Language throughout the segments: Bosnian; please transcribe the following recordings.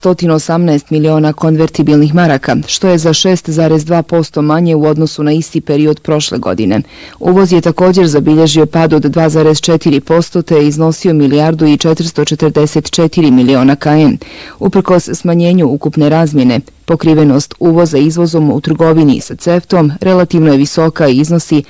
118 miliona konvertibilnih maraka, što je za 6,2% manje u odnosu na isti period prošle godine. Uvoz je također zabilježio pad od 2,4% te je iznosio milijardu i 444 miliona KM. Uprkos smanjenju ukupne razmjene, pokrivenost uvoza izvozom u trgovini sa CEFTA-om relativno je visoka i iznosi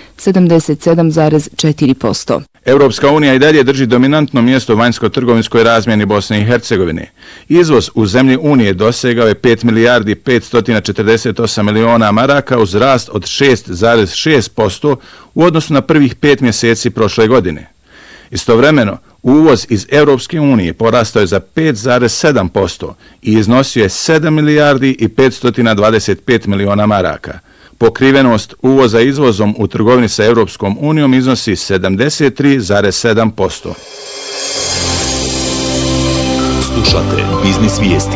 77,4%. Europska unija i dalje drži dominantno mjesto u vanjsko-trgovinskoj razmjeni Bosne i Hercegovine. Izvoz u zemlji Unije dosegao je 5 milijardi 548 miliona maraka uz rast od 6,6% u odnosu na prvih 5 mjeseci prošle godine. Istovremeno, uvoz iz Europske unije porastao je za 5,7% i iznosio je 7 milijardi i 525 miliona maraka. Pokrivenost uvoza izvozom u trgovini sa Europskom unijom iznosi 73,7%. Slušate Biznis vijesti.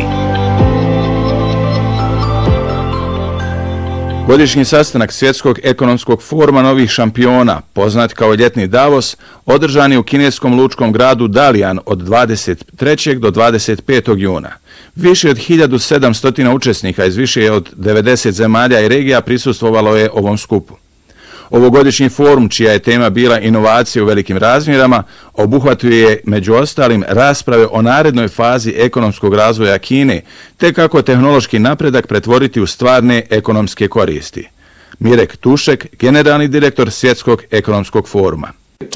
Godišnji sastanak Svjetskog ekonomskog foruma novih šampiona, poznat kao ljetni Davos, održan je u kineskom lučkom gradu Dalian od 23. do 25. juna. Više od 1700 učesnika iz više od 90 zemalja i regija prisustvovalo je ovom skupu. Ovogodišnji forum, čija je tema bila inovacije u velikim razmjerama, obuhvatio je među ostalim rasprave o narednoj fazi ekonomskog razvoja Kine, te kako tehnološki napredak pretvoriti u stvarne ekonomske koristi. Mirek Tušek, generalni direktor Svjetskog ekonomskog foruma.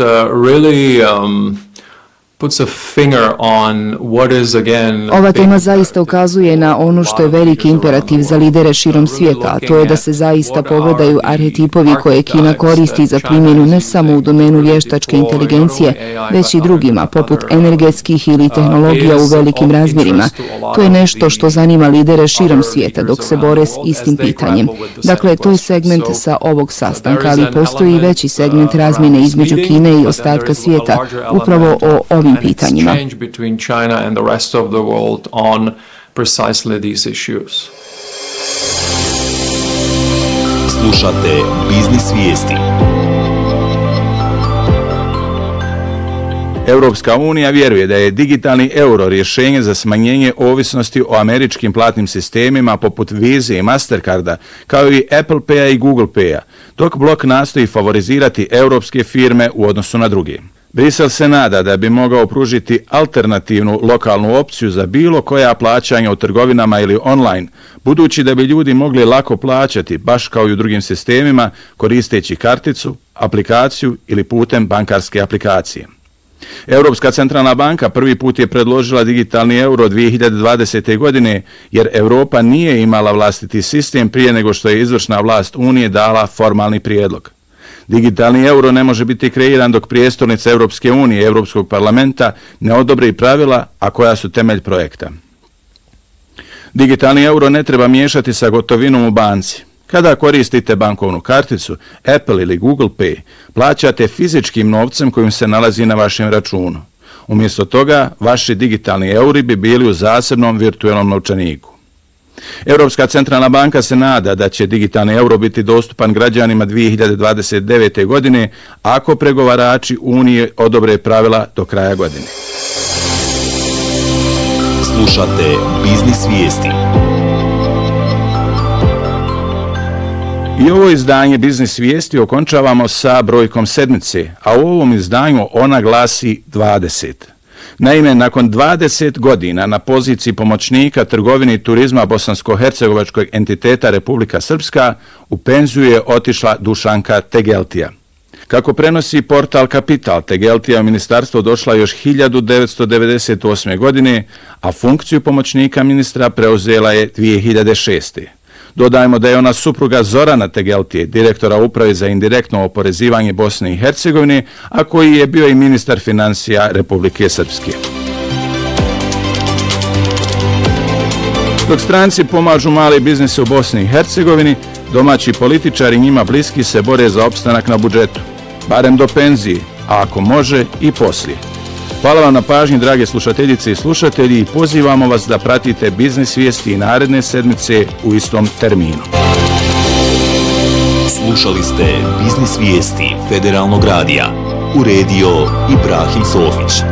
Ova tema zaista ukazuje na ono što je veliki imperativ za lidere širom svijeta, a to je da se zaista pogledaju arhetipovi koje Kina koristi za primjenu ne samo u domenu vještačke inteligencije, već i drugima, poput energetskih ili tehnologija u velikim razmjerima. To je nešto što zanima lidere širom svijeta dok se bore s istim pitanjem. Dakle, to je segment sa ovog sastanka, ali postoji i veći segment razmjene između Kine i ostatka svijeta, upravo o ovim pitanjima. Slušate Biznis vijesti. Europska unija vjeruje da je digitalni euro rješenje za smanjenje ovisnosti o američkim platnim sistemima poput Visa i Mastercarda, kao i Apple Paya i Google Paya, dok blok nastoji favorizirati europske firme u odnosu na druge. Brisel se nada da bi mogao pružiti alternativnu lokalnu opciju za bilo koja plaćanja u trgovinama ili online, budući da bi ljudi mogli lako plaćati, baš kao i u drugim sistemima, koristeći karticu, aplikaciju ili putem bankarske aplikacije. Europska centralna banka prvi put je predložila digitalni euro 2020. godine, jer Europa nije imala vlastiti sistem prije nego što je izvršna vlast Unije dala formalni prijedlog. Digitalni euro ne može biti kreiran dok prijestolnica Europske unije i Europskog parlamenta ne odobri pravila, a koja su temelj projekta. Digitalni euro ne treba miješati sa gotovinom u banci. Kada koristite bankovnu karticu, Apple ili Google Pay, plaćate fizičkim novcem kojim se nalazi na vašem računu. Umjesto toga, vaši digitalni euri bi bili u zasebnom virtualnom novčaniku. Europska centralna banka se nada da će digitalni euro biti dostupan građanima 2029. godine ako pregovarači Unije odobre pravila do kraja godine. Slušate Biznis vijesti. I ovo izdanje Biznis vijesti okončavamo sa brojkom sedmice, a u ovom izdanju ona glasi 20. Naime, nakon 20 godina na poziciji pomoćnika trgovini i turizma bosansko-hercegovačkog entiteta Republika Srpska, u penziju je otišla Dušanka Tegeltija. Kako prenosi portal Kapital, Tegeltija u ministarstvo došla još 1998. godine, a funkciju pomoćnika ministra preuzela je 2006. Dodajmo da je ona supruga Zorana Tegeltije, direktora uprave za indirektno oporezivanje Bosne i Hercegovine, a koji je bio i ministar financija Republike Srpske. Dok stranci pomažu male biznise u Bosni i Hercegovini, domaći političari njima bliski se bore za opstanak na budžetu, barem do penzije, a ako može i poslije. Hvala vam na pažnji, drage slušateljice i slušatelji, i pozivamo vas da pratite Biznis vijesti i naredne sedmice u istom terminu. Slušali ste Biznis vijesti Federalnog radija. Uredio Ibrahim Sofić.